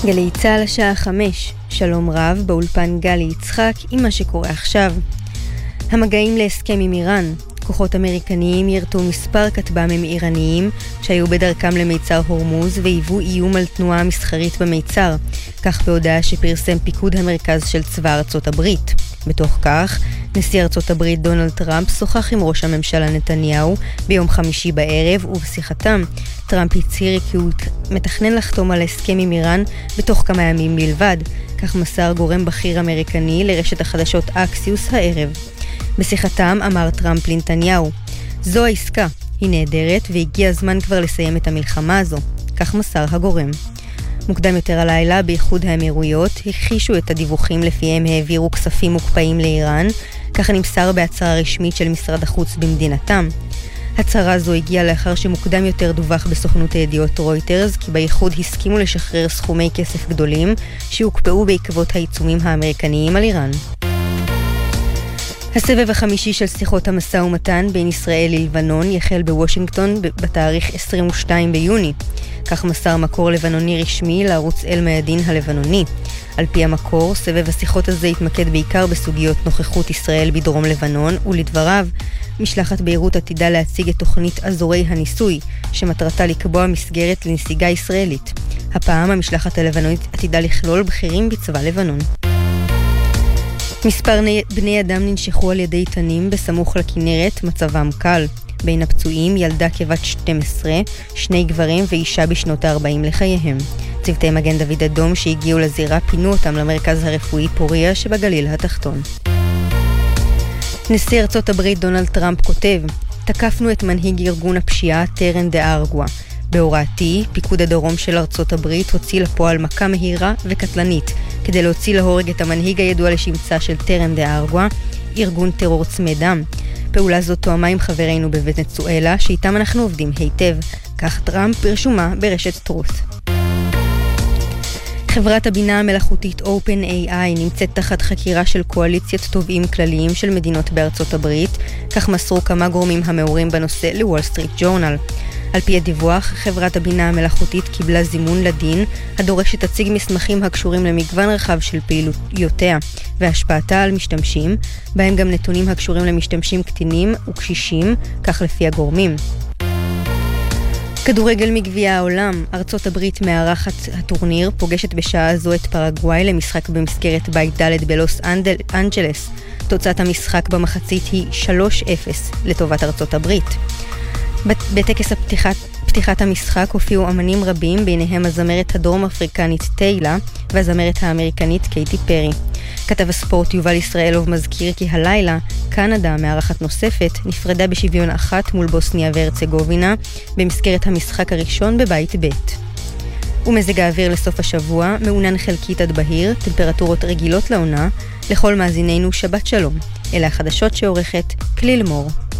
גלי צהל השעה 5, שלום רב, באולפן גלי יצחק עם מה שקורה עכשיו. המגעים להסכם עם איראן. כוחות אמריקניים ירתו מספר כטב"מים איראניים שהיו בדרכם למיצר הורמוז והיוו איום על תנועה מסחרית במיצר, כך בהודעה שפרסם פיקוד המרכז של צבא ארצות הברית. בתוך כך, נשיא ארצות הברית דונלד טראמפ שוחח עם ראש הממשלה נתניהו ביום חמישי בערב, ובשיחתם טראמפ הצהיר כי הוא מתכנן לחתום על הסכם עם איראן בתוך כמה ימים בלבד, כך מסר גורם בכיר אמריקני לרשת החדשות אקסיוס הערב. בשיחתם אמר טראמפ לנתניהו, זו העסקה, היא נהדרת והגיע הזמן כבר לסיים את המלחמה הזו, כך מסר הגורם. מוקדם יותר הלילה באיחוד האמירויות הכחישו את הדיווחים לפיהם העבירו כספים מוקפאים לאיראן, ככה נמסר בהצהרה רשמית של משרד החוץ במדינתם. הצהרה זו הגיעה לאחר שמוקדם יותר דווח בסוכנות הידיעות רויטרס כי באיחוד הסכימו לשחרר סכומי כסף גדולים שהוקפאו בעקבות העיצומים האמריקניים על איראן. הסבב החמישי של שיחות המשא ומתן בין ישראל ללבנון יחל בוושינגטון בתאריך 22 ביוני. כך מסר מקור לבנוני רשמי לערוץ אל-מיאדין הלבנוני. על פי המקור, סבב השיחות הזה יתמקד בעיקר בסוגיות נוכחות ישראל בדרום לבנון, ולדבריו, משלחת ביירות עתידה להציג את תוכנית אזורי הניסוי, שמטרתה לקבוע מסגרת לנסיגה ישראלית. הפעם המשלחת הלבנונית עתידה לכלול בכירים בצבא לבנון. מספר בני אדם ננשכו על ידי תנים בסמוך לכנרת, מצבם קל. בין הפצועים ילדה כבת 12, 2 גברים ואישה בשנות ה-40 לחייהם. צוותי מגן דוד אדום שהגיעו לזירה פינו אותם למרכז הרפואי פוריה שבגליל התחתון. נשיא ארצות הברית דונלד טראמפ כותב, תקפנו את מנהיג ארגון הפשיעה טרן דה ארגואה. בהוראתי, פיקוד הדרום של ארצות הברית הוציא לפועל מכה מהירה וקטלנית, כדי להוציא להורג את המנהיג הידוע לשמצה של טרן דה ארגואה, ארגון טרור צמא דם. פעולה זו תואמה עם חברינו בוונצואלה, שאיתם אנחנו עובדים היטב, כך טראמפ פרשומה ברשת טרוס. חברת הבינה המלאכותית OpenAI נמצאת תחת חקירה של קואליציית תובעים כלליים של מדינות בארצות הברית, כך מסרו כמה גורמים המעורים בנושא לוול סטריט ג'ורנל. על פי הדיווח, חברת הבינה המלאכותית קיבלה זימון לדין, הדורש שתציג מסמכים הקשורים למגוון רחב של פעילויותיה והשפעתה על משתמשים, בהם גם נתונים הקשורים למשתמשים קטינים וקשישים, כך לפי הגורמים. כדורגל מגביע העולם, ארצות הברית מארחת הטורניר, פוגשת בשעה זו את פרגוואי למשחק במסגרת בית ד' בלוס אנג'לס. תוצאת המשחק במחצית היא 3-0 לטובת ארצות הברית. בטקס פתיחת המשחק הופיעו אמנים רבים, ביניהם הזמרת הדרום אפריקנית טיילה והזמרת האמריקנית קייטי פרי. כתב הספורט יובל ישראלוב מזכיר כי הלילה קנדה, מארחת נוספת, נפרדה בשוויון 1 מול בוסניה והרצגובינה במסגרת המשחק הראשון בבית ב'. ומזג האוויר לסוף השבוע, מעונן חלקית עד בהיר, טמפרטורות רגילות לעונה, לכל מאזינינו שבת שלום. אלה החדשות שעורכת כליל מור.